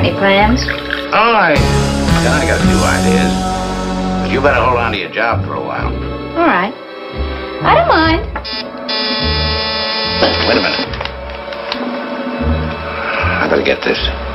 Got any plans? Oh, I got a few ideas. But you better hold on to your job for a while. All right. I don't mind. Wait a minute. I better get this.